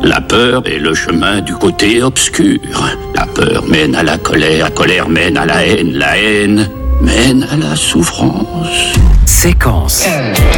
La peur est le chemin du côté obscur. La peur mène à la colère mène à la haine mène à la souffrance. Séquence.